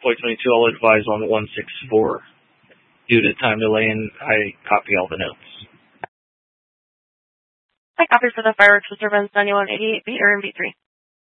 Point 22, I'll advise on 164. Due to time delay, and I copy all the notes. I copied for the fireworks disturbance 9188 B or B3.